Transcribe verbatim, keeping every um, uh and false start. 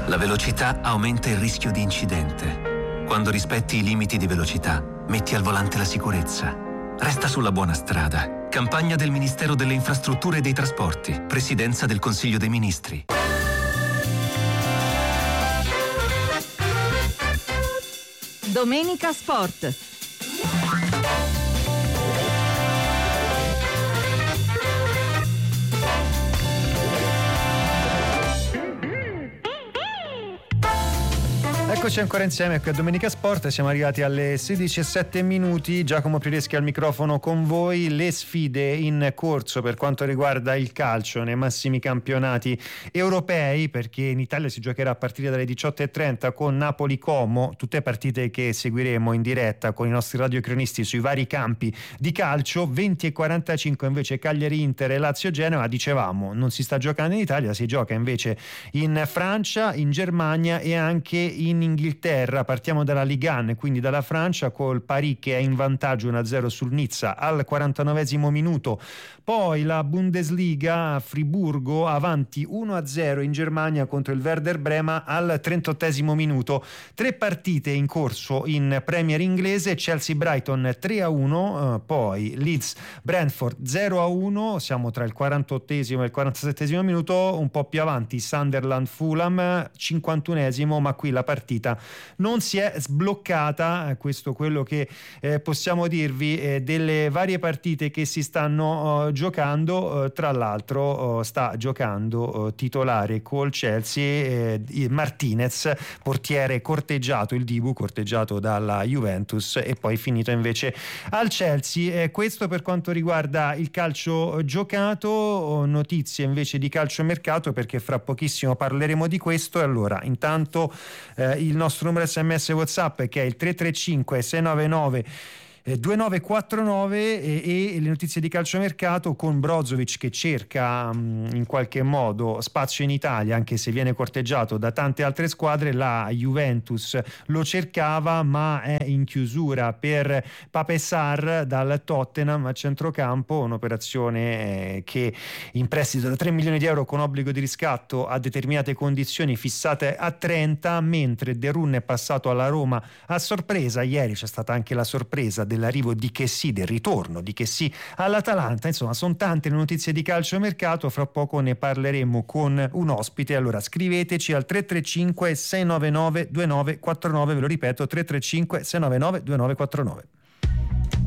La velocità aumenta il rischio di incidente. Quando rispetti i limiti di velocità, metti al volante la sicurezza. Resta sulla buona strada. Campagna del Ministero delle Infrastrutture e dei Trasporti. Presidenza del Consiglio dei Ministri. Domenica Sport. Eccoci ancora insieme qui a Domenica Sport, siamo arrivati alle sedici e sette minuti, Giacomo Prireschi al microfono con voi. Le sfide in corso per quanto riguarda il calcio nei massimi campionati europei, perché in Italia si giocherà a partire dalle diciotto e trenta con Napoli-Como, tutte partite che seguiremo in diretta con i nostri radiocronisti sui vari campi di calcio. Venti e quarantacinque invece Cagliari-Inter e Lazio-Genoa. Dicevamo, non si sta giocando in Italia, si gioca invece in Francia, in Germania e anche in Inghilterra. Partiamo dalla Ligue uno, quindi dalla Francia, col Paris che è in vantaggio uno a zero sul Nizza al quarantanovesimo minuto. Poi la Bundesliga, Friburgo avanti uno a zero in Germania contro il Werder Brema al trentottesimo minuto. Tre partite in corso in Premier inglese: Chelsea-Brighton tre a uno, eh, poi Leeds-Brentford zero a uno, siamo tra il quarantottesimo e il quarantasettesimo minuto. Un po' più avanti Sunderland-Fulham cinquantunesimo, ma qui la partita non si è sbloccata. Questo quello che eh, possiamo dirvi eh, delle varie partite che si stanno uh, giocando. Uh, tra l'altro uh, sta giocando uh, titolare col Chelsea eh, Martinez, portiere corteggiato, il Dibu corteggiato dalla Juventus e poi finito invece al Chelsea. Eh, questo per quanto riguarda il calcio giocato. Notizie invece di calciomercato, perché fra pochissimo parleremo di questo. E allora intanto eh, il nostro numero sms WhatsApp, che è il tre tre cinque sei nove nove due nove quattro nove, e, e le notizie di calciomercato con Brozovic che cerca mh, in qualche modo spazio in Italia, anche se viene corteggiato da tante altre squadre. La Juventus lo cercava ma è in chiusura per Pape Sarr dal Tottenham a centrocampo, un'operazione eh, che in prestito da tre milioni di euro con obbligo di riscatto a determinate condizioni fissate a trenta, mentre De Run è passato alla Roma a sorpresa. Ieri c'è stata anche la sorpresa dell'arrivo di Chessy, del ritorno di Chessy all'Atalanta. Insomma, sono tante le notizie di calciomercato, fra poco ne parleremo con un ospite. Allora scriveteci al tre tre cinque sei nove nove due nove quattro nove, ve lo ripeto, tre tre cinque sei nove nove due nove quattro nove.